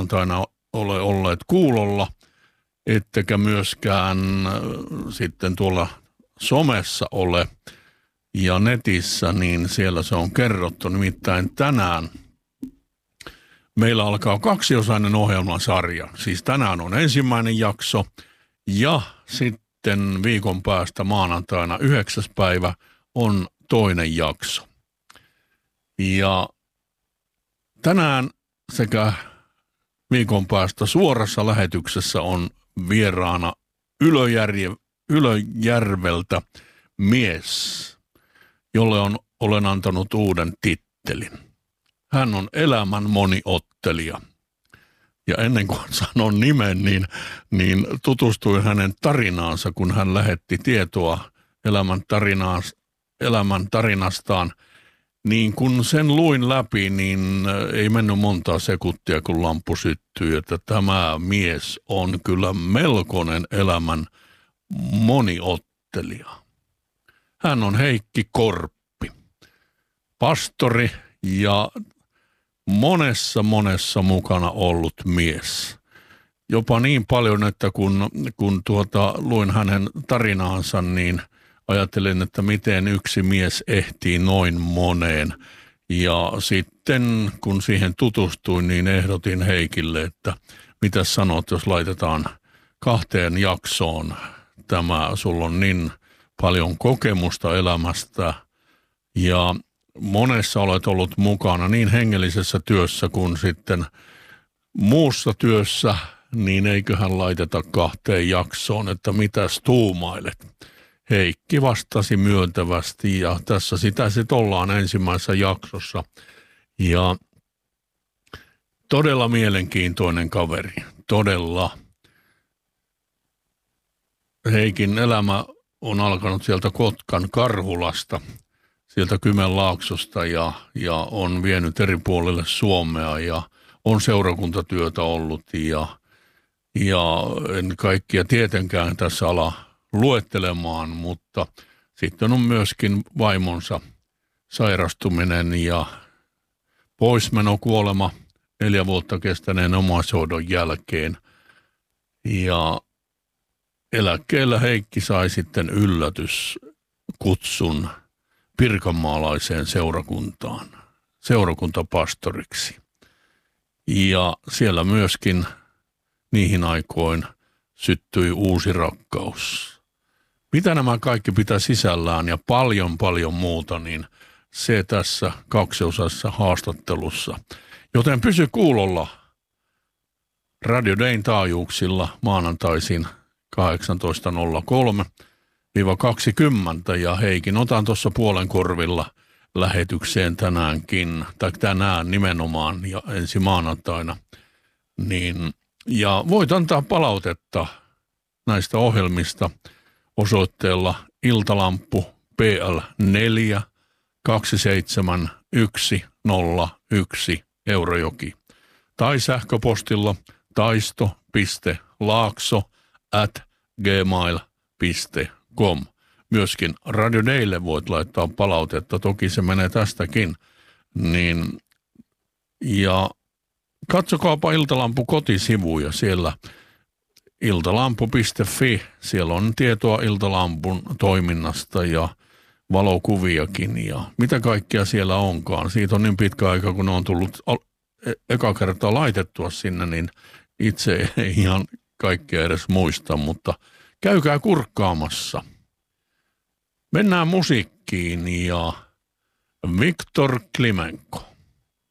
maanantaina ole olleet kuulolla, ettekä myöskään sitten tuolla somessa ole ja netissä, niin siellä se on kerrottu. Nimittäin tänään meillä alkaa kaksiosainen ohjelmasarja. Siis tänään on ensimmäinen jakso ja sitten viikon päästä maanantaina 9. päivä on toinen jakso. Ja tänään sekä viikon päästä suorassa lähetyksessä on vieraana Ylöjärveltä mies, jolle olen antanut uuden tittelin. Hän on elämän moniottelija. Ja ennen kuin sanon nimen, niin tutustuin hänen tarinaansa, kun hän lähetti tietoa elämän tarinastaan. Niin kun sen luin läpi, niin ei mennyt montaa sekuntia, kun lampu syttyi, että tämä mies on kyllä melkoinen elämän moniottelija. Hän on Heikki Korppi, pastori ja monessa mukana ollut mies. Jopa niin paljon, että kun luin hänen tarinaansa, niin ajattelin, että miten yksi mies ehtii noin moneen. Ja sitten kun siihen tutustuin, niin ehdotin Heikille, että mitä sanot, jos laitetaan 2 jaksoon tämä, sulla on niin paljon kokemusta elämästä ja monessa olet ollut mukana niin hengellisessä työssä kuin sitten muussa työssä, niin eiköhän laiteta 2 jaksoon, että mitäs tuumailet. Heikki vastasi myöntävästi ja tässä sitä sitten ollaan ensimmäisessä jaksossa. Ja todella mielenkiintoinen kaveri, todella. Heikin elämä on alkanut sieltä Kotkan Karhulasta, sieltä Kymenlaaksosta ja on vienyt eri puolille Suomea ja on seurakuntatyötä ollut ja en kaikkia tietenkään tässä ala luettelemaan, mutta sitten on myöskin vaimonsa sairastuminen ja poismenokuolema 4 vuotta kestäneen omaishoidon jälkeen. Ja eläkkeellä Heikki sai sitten yllätyskutsun pirkanmaalaiseen seurakuntaan, seurakuntapastoriksi. Ja siellä myöskin niihin aikoin syttyi uusi rakkaus. Mitä nämä kaikki pitää sisällään ja paljon muuta, niin se tässä 2-osaisessa haastattelussa. Joten pysy kuulolla Radio Dayn taajuuksilla maanantaisin 18.03-20 ja Heikin otan tuossa puolen korvilla lähetykseen tänäänkin, tai tänään nimenomaan ja ensi maanantaina, niin ja voit antaa palautetta näistä ohjelmista osoitteella iltalamppu PL 4 27101 Eurajoki tai sähköpostilla taisto.laakso@gmail.com. Myöskin Radio Daylle voit laittaa palautetta, toki se menee tästäkin. Niin, ja katsokaapa Iltalampu kotisivuja siellä iltalampu.fi. Siellä on tietoa Iltalampun toiminnasta ja valokuviakin ja mitä kaikkea siellä onkaan. Siitä on niin pitkä aika, kun ne on tullut eka kertaa laitettua sinne, niin itse ei ihan kaikkea edes muista, mutta käykää kurkkaamassa. Mennään musiikkiin ja Viktor Klimenko.